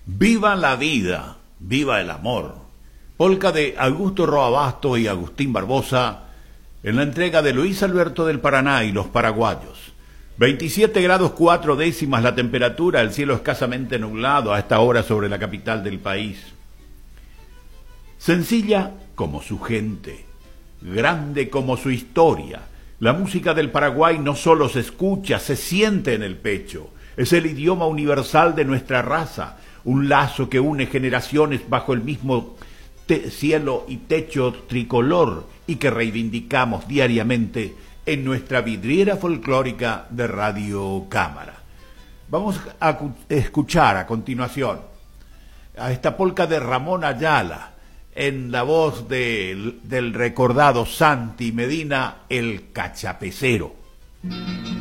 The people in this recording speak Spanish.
Viva la vida, viva el amor. Polca de Augusto Roabasto y Agustín Barbosa en la entrega de Luis Alberto del Paraná y los paraguayos. 27 grados 4 décimas la temperatura, el cielo escasamente nublado a esta hora sobre la capital del país. Sencilla como su gente, grande como su historia. La música del Paraguay no solo se escucha, se siente en el pecho. Es el idioma universal de nuestra raza, un lazo que une generaciones bajo el mismo cielo y techo tricolor y que reivindicamos diariamente en nuestra vidriera folclórica de Radio Cámara. Vamos a escuchar a continuación a esta polca de Ramón Ayala en la voz del recordado Santi Medina, el cachapecero.